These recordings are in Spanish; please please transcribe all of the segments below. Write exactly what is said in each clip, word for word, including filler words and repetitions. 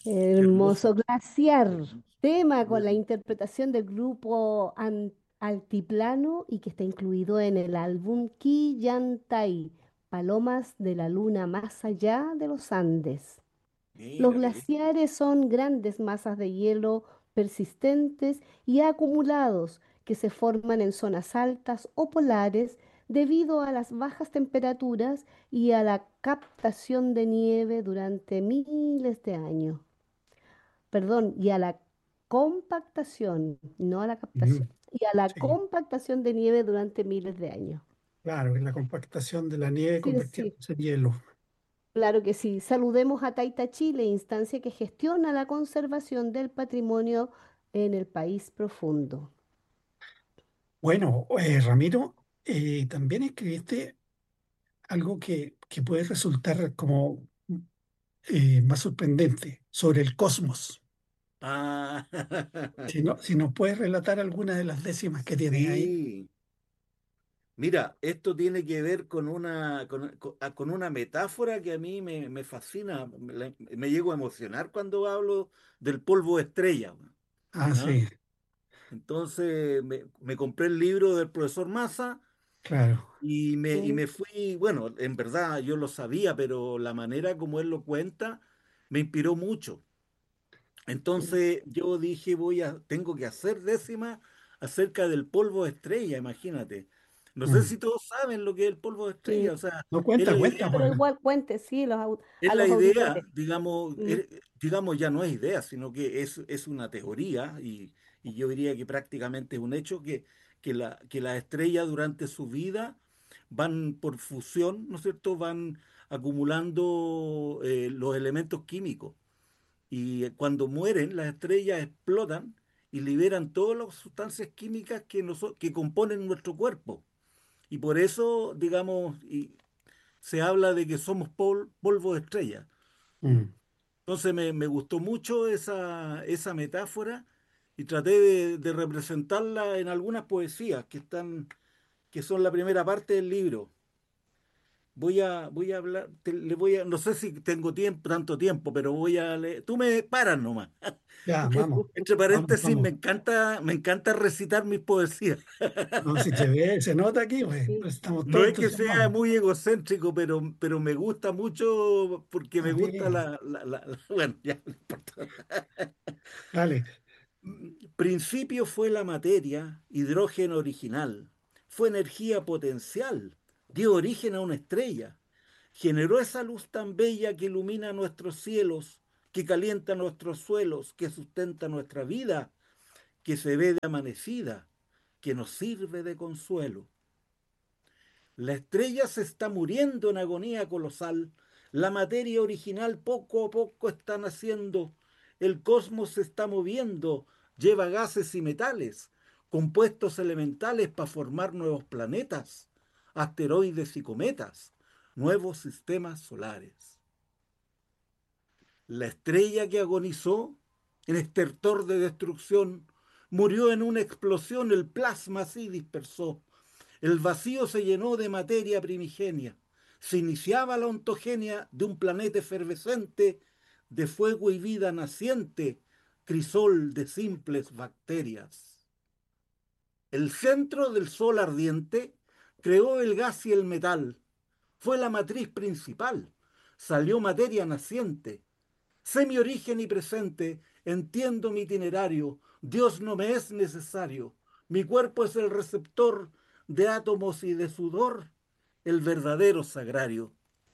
Qué hermoso. Hermoso glaciar, Hermoso. tema con la Ya. interpretación del grupo An- Altiplano y que está incluido en el álbum Quillantai, Palomas de la Luna más allá de los Andes. Los Mira, qué bien. glaciares son grandes masas de hielo persistentes y acumulados que se forman en zonas altas o polares debido a las bajas temperaturas y a la captación de nieve durante miles de años. Perdón, y a la compactación, no a la captación, Ujú. y a la Sí, compactación de nieve durante miles de años. claro, es la compactación de la nieve Sí, sí. convirtiéndose en hielo. Claro que sí. Saludemos a Taita Chile, instancia que gestiona la conservación del patrimonio en el país profundo. Bueno, eh, Ramiro, eh, también escribiste algo que, que puede resultar como eh, más sorprendente sobre el cosmos. Ah, Si no, si nos puedes relatar alguna de las décimas que tienes ahí. sí. Mira, esto tiene que ver con una, con, con- ah, con una metáfora que a mí me, me fascina, me, la- me llego a emocionar cuando hablo del polvo de estrella. Ah, ¿Ah? sí, Entonces me, me compré el libro del profesor Massa claro. y me, y Mm, me fui, bueno, en verdad yo lo sabía, pero la manera como él lo cuenta me inspiró mucho. mm, Entonces yo dije, voy a, tengo que hacer décima acerca del polvo de estrella, imagínate. No sé Mm. si todos saben lo que es el polvo de sí. estrella, o sea, No, es cuenta, la cuenta, idea, Pero porque... igual cuente, sí, los au- es a la los idea, auditores. digamos, Mm, es- digamos ya no es idea, sino que es, es una teoría y, y yo diría que prácticamente es un hecho que, que la, que las estrellas durante su vida van por fusión, ¿no es cierto? Van acumulando eh, los elementos químicos. Y eh, cuando mueren, las estrellas explotan y liberan todas las sustancias químicas que, noso- que componen nuestro cuerpo. Y por eso, digamos, y se habla de que somos pol- polvo de estrella. Mm. Entonces me, me gustó mucho esa, esa metáfora y traté de, de representarla en algunas poesías que están, que son la primera parte del libro. Voy a, voy a hablar, te- le voy a, no sé si tengo tiempo, tanto tiempo, pero voy a leer. Tú me paras nomás. Ya, vamos, Entre vamos, paréntesis, me vamos. encanta, me encanta recitar mis poesías. No, si se ve, se nota aquí, pues, sí. pues estamos No todos es que sea entusiasmados. muy egocéntrico, pero, pero me gusta mucho porque me A gusta ver, la, la- la- la- bueno, ya no importa. dale. Principio fue la materia, hidrógeno original. Fue energía potencial. Dio origen a una estrella. Generó esa luz tan bella que ilumina nuestros cielos, que calienta nuestros suelos, que sustenta nuestra vida, que se ve de amanecida, que nos sirve de consuelo. La estrella se está muriendo en agonía colosal. La materia original poco a poco está naciendo. El cosmos se está moviendo. Lleva gases y metales, compuestos elementales para formar nuevos planetas, asteroides y cometas, nuevos sistemas solares. La estrella que agonizó en estertor de destrucción murió en una explosión, el plasma así dispersó. El vacío se llenó de materia primigenia. Se iniciaba la ontogenia de un planeta efervescente, de fuego y vida naciente, crisol de simples bacterias. El centro del sol ardiente creó el gas y el metal. Fue la matriz principal. Salió materia naciente. Sé mi origen y presente, entiendo mi itinerario. Dios no me es necesario. Mi cuerpo es el receptor de átomos y de sudor, el verdadero sagrario.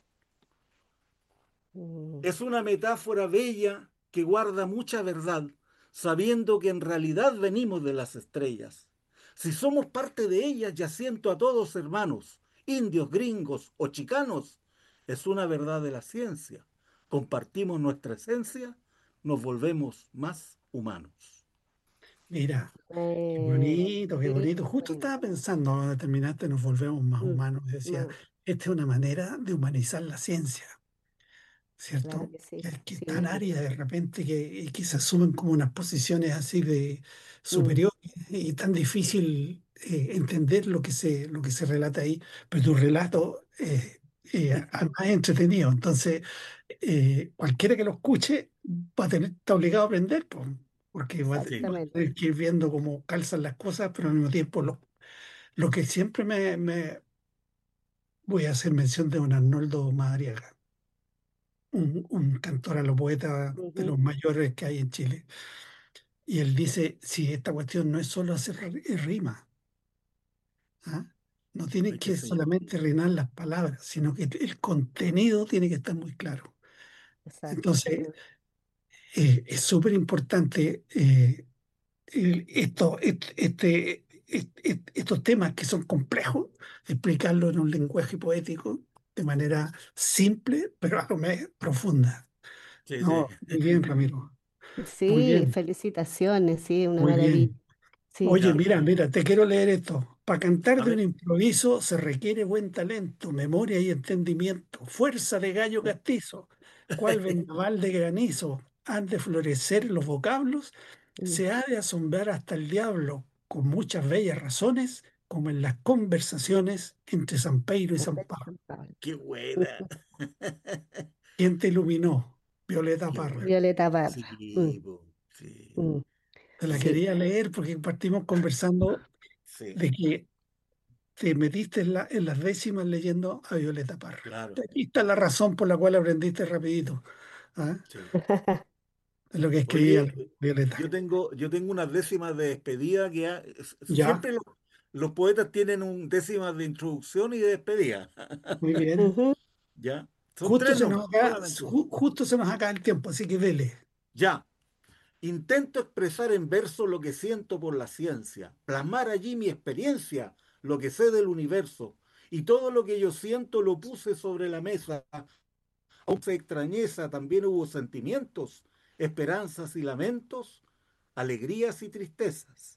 Mm. Es una metáfora bella que guarda mucha verdad, sabiendo que en realidad venimos de las estrellas. Si somos parte de ellas, ya siento a todos hermanos, indios, gringos o chicanos, es una verdad de la ciencia. Compartimos nuestra esencia, nos volvemos más humanos. Mira, qué Bueno, bonito, qué sí, bonito. Justo bueno, estaba pensando, cuando terminaste, nos volvemos más mm, humanos. Decía, más, esta es una manera de humanizar la ciencia, claro ¿cierto? que sí, Que, que es tan sí. árida de repente que, y que se asumen como unas posiciones así de Mm, superiores y tan difícil eh, entender lo que se, lo que se relata ahí. Pero tu relato eh, eh, además es entretenido. Entonces, eh, cualquiera que lo escuche va a tener, está obligado a aprender, po, porque va, a te- va Sí, a Exactamente. tener que ir viendo cómo calzan las cosas, pero al mismo tiempo lo, lo que siempre me, me voy a hacer mención de un Arnoldo Madariaga, un, un cantor a lo poeta de Ujú. los mayores que hay en Chile. Y él dice, si esta cuestión no es solo hacer ri- rima, ¿ah? No tiene hay que que enseñar. solamente reinar las palabras, sino que el contenido tiene que estar muy claro. Exacto. Entonces, eh, es súper importante eh, el- esto, est- este, est- est- estos temas que son complejos, explicarlo en un lenguaje poético de manera simple, pero a lo mejor profunda. Sí, sí. No, muy bien, Ramiro. Muy Sí, bien, felicitaciones, sí, una muy maravilla. bien. Sí. Oye, Ya. mira, mira, te quiero leer esto. Para cantar A de un ver. improviso se requiere buen talento, memoria y entendimiento, fuerza de gallo castizo, cual vendaval de granizo, han de florecer los vocablos, Mm. se ha de asombrar hasta el diablo, con muchas bellas razones, como en las conversaciones entre San Pedro y San San Pedro y Pablo. San Pablo. Qué buena. ¿Quién te iluminó? Violeta Qué Parra. buena. Violeta Parra. Mm, Sí, po, sí, mm. Te la Sí. quería leer porque partimos conversando sí, de que te metiste en, la- en las décimas leyendo a Violeta Parra. claro. Aquí está la razón por la cual aprendiste rapidito, ¿ah? Sí. Es lo que escribía Oye, Violeta. yo tengo, yo tengo unas décimas de despedida que ha- s- Ya, siempre los, los poetas tienen un décimas de introducción y de despedida. muy bien. Ujú. ¿Ya? Son Justo tres se nos nomás, acaba, solamente. ju- justo se nos acaba el tiempo, así que dele. Ya. Intento expresar en verso lo que siento por la ciencia, plasmar allí mi experiencia, lo que sé del universo, y todo lo que yo siento lo puse sobre la mesa. Aunque extrañeza, también hubo sentimientos, esperanzas y lamentos, alegrías y tristezas.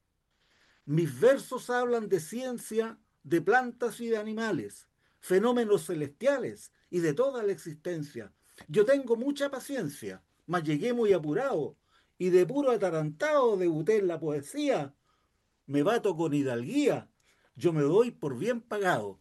Mis versos hablan de ciencia, de plantas y de animales, fenómenos celestiales y de toda la existencia. Yo tengo mucha paciencia, mas llegué muy apurado y de puro atarantado debuté en la poesía. Me bato con hidalguía, yo me doy por bien pagado.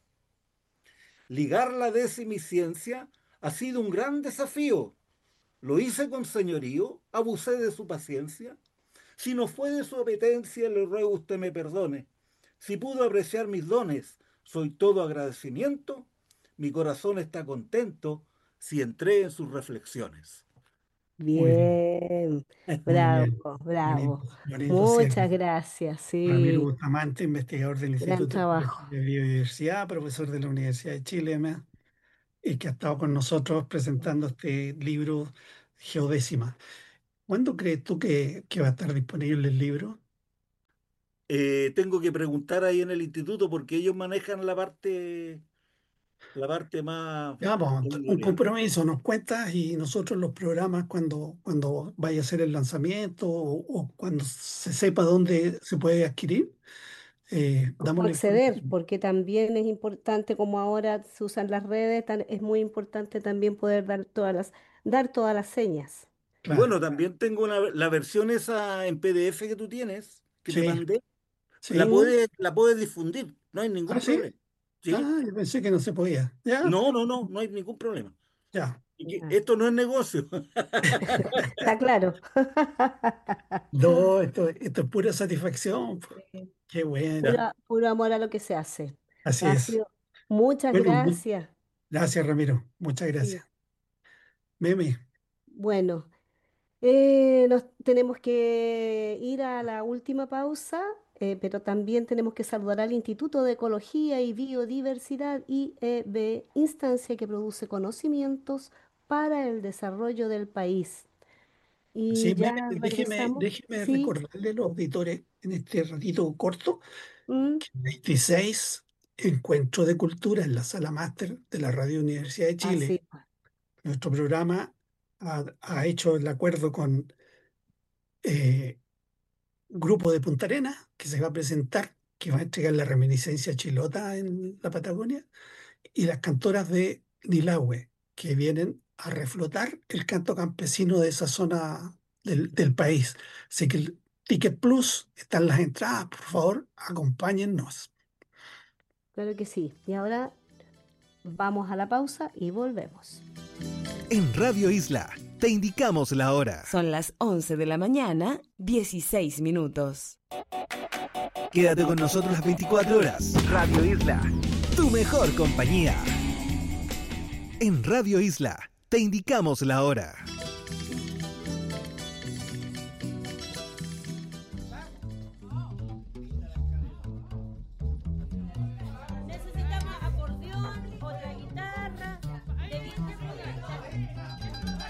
Ligar la décima y ciencia ha sido un gran desafío. Lo hice con señorío, abusé de su paciencia. Si no fue de su apetencia, le ruego usted me perdone. Si pudo apreciar mis dones, soy todo agradecimiento. Mi corazón está contento si entré en sus reflexiones. Muy bien, Bien. muy Bravo, bien. bravo. Bonito, bonito Muchas cierre. gracias, Ramiro sí. Bustamante, investigador del Gran Instituto trabajo. de Biodiversidad, profesor de la Universidad de Chile, ¿me? Y que ha estado con nosotros presentando este libro Geodécima. ¿Cuándo crees tú que, que va a estar disponible el libro? Eh, tengo que preguntar ahí en el instituto porque ellos manejan la parte, la parte más Ya, pues, un editorial. compromiso, nos cuentas y nosotros los programas cuando, cuando vaya a ser el lanzamiento o, o cuando se sepa dónde se puede adquirir, eh, ¿Cómo damos la acceder? información. Porque también es importante, como ahora se usan las redes, tan- es muy importante también poder dar todas las, dar todas las señas. Claro, Bueno, también tengo una- la versión esa en P D F que tú tienes, que te sí, mandé, la sí. Ujú. puedes, la puedes difundir, no hay Ah, ningún sí. problema. ¿Sí? Ah, yo pensé que no se podía. Ya, No, no, no, no hay ningún problema. ya. Y que Ah, esto no es negocio. está claro. No, esto, esto es pura satisfacción. Sí. Qué bueno. Ya. Puro, puro amor a lo que se hace. Así Ha es. sido, muchas Bueno, mu- gracias. gracias, Ramiro. Muchas Sí. gracias. Meme. Bueno, eh, nos tenemos que ir a la última pausa, eh, pero también tenemos que saludar al Instituto de Ecología y Biodiversidad, I E B, instancia que produce conocimientos para el desarrollo del país. Y Sí, meme, ya déjeme, regresamos. déjeme Sí. recordarle a los auditores en este ratito corto Mm, que el veintiséis Encuentro de Cultura en la Sala Máster de la Radio Universidad de así. Chile. Nuestro programa ha, ha hecho el acuerdo con eh, Grupo de Punta Arenas, que se va a presentar, que va a entregar la reminiscencia chilota en la Patagonia, y las cantoras de Nilahue, que vienen a reflotar el canto campesino de esa zona del, del país. Así que el Ticket Plus, están las entradas, por favor, acompáñennos. Claro que sí. Y ahora Vamos a la pausa y volvemos. En Radio Isla te indicamos la hora. Son las once de la mañana, dieciséis minutos. Quédate con nosotros las veinticuatro horas. Radio Isla, tu mejor compañía. En Radio Isla te indicamos la hora.